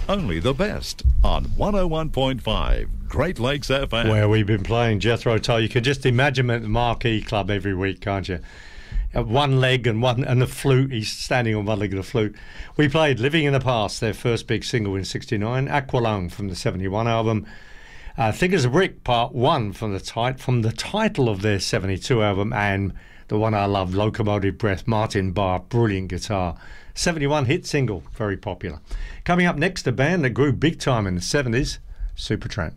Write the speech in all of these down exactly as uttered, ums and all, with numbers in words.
only the best on one oh one point five Great Lakes F M. Where we've been playing Jethro Tull. You can just imagine him at the Marquee Club every week, can't you? At one leg and one and the flute. He's standing on one leg of the flute. We played Living in the Past, their first big single in sixty-nine. Aqualung from the seventy-one album. Uh, Thick as a Brick, part one from the tit- from the title of their seventy-two album, and the one I love, Locomotive Breath, Martin Barr, brilliant guitar. seventy-one hit single, very popular. Coming up next, a band that grew big time in the seventies, Supertramp.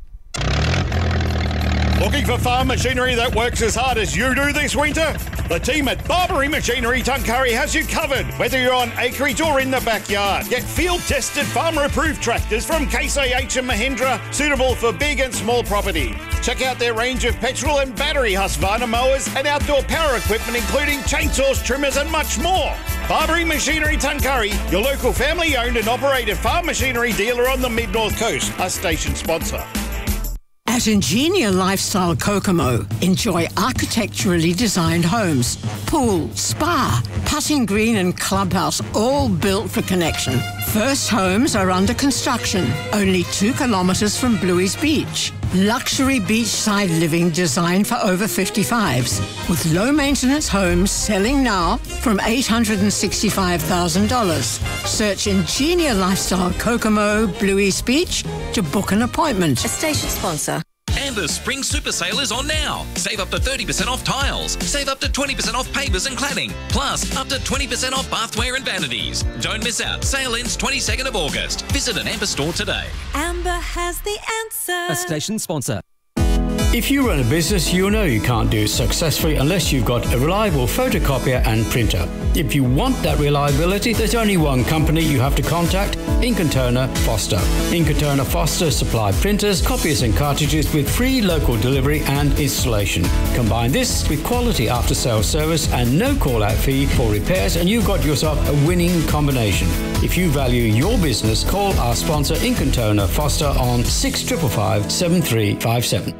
Looking for farm machinery that works as hard as you do this winter? The team at Barbary Machinery Tuncurry has you covered, whether you're on acreage or in the backyard. Get field-tested, farmer-approved tractors from Case I H and Mahindra, suitable for big and small property. Check out their range of petrol and battery Husqvarna mowers and outdoor power equipment, including chainsaws, trimmers and much more. Barbary Machinery Tuncurry, your local family-owned and operated farm machinery dealer on the Mid-North Coast, a station sponsor. At Ingenia Lifestyle Kokomo, enjoy architecturally designed homes, pool, spa, putting green and clubhouse, all built for connection. First homes are under construction, only two kilometres from Bluey's Beach. Luxury beachside living designed for over fifty-fives, with low-maintenance homes selling now from eight hundred sixty-five thousand dollars. Search Ingenia Lifestyle Kokomo, Bluey's Beach to book an appointment. A station sponsor. And the spring super sale is on now. Save up to thirty percent off tiles. Save up to twenty percent off pavers and cladding. Plus, up to twenty percent off bathware and vanities. Don't miss out. Sale ends twenty-second of August. Visit an Amber store today. Amber has the answer. A station sponsor. If you run a business, you know you can't do it successfully unless you've got a reliable photocopier and printer. If you want that reliability, there's only one company you have to contact, Ink and Toner Foster. Ink and Toner Foster supply printers, copiers and cartridges with free local delivery and installation. Combine this with quality after-sales service and no call-out fee for repairs, and you've got yourself a winning combination. If you value your business, call our sponsor Ink and Toner Foster on six five five five, seven three five seven.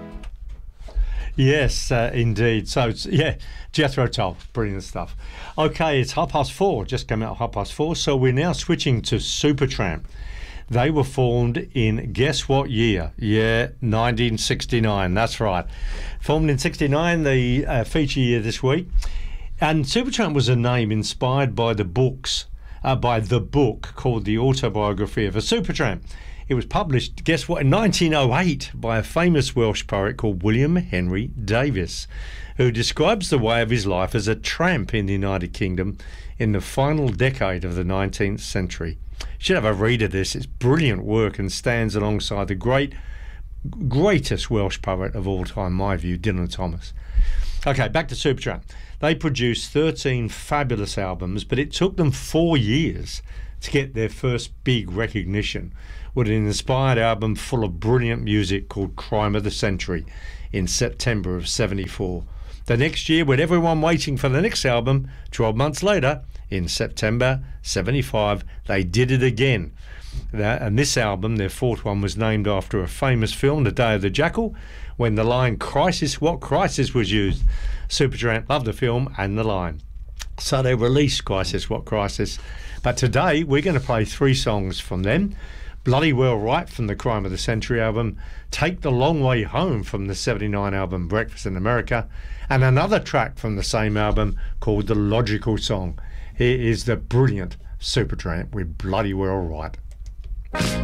Yes, uh, indeed. So, it's, yeah, Jethro Tull, brilliant stuff. Okay, it's half past four, just came out half past four, so we're now switching to Supertramp. They were formed in, guess what year? Yeah, nineteen sixty-nine, that's right. Formed in sixty-nine, the uh, feature year this week. And Supertramp was a name inspired by the books, uh, by the book called The Autobiography of a Supertramp. It was published, guess what, in nineteen oh eight by a famous Welsh poet called William Henry Davies, who describes the way of his life as a tramp in the United Kingdom in the final decade of the nineteenth century. You should have a read of this. It's brilliant work and stands alongside the great, greatest Welsh poet of all time, in my view, Dylan Thomas. Okay, back to Supertramp. They produced thirteen fabulous albums, but it took them four years to get their first big recognition with an inspired album full of brilliant music called Crime of the Century in September of seventy-four. The next year, with everyone waiting for the next album, twelve months later, in September seventy-five, they did it again. And this album, their fourth one, was named after a famous film, The Day of the Jackal, when the line "Crisis, what crisis" was used. Supertramp loved the film and the line, so they released Crisis, What Crisis. But today we're going to play three songs from them. Bloody Well Right from the Crime of the Century album, Take the Long Way Home from the seventy-nine album Breakfast in America, and another track from the same album called The Logical Song. Here is the brilliant Supertramp with Bloody Well Right.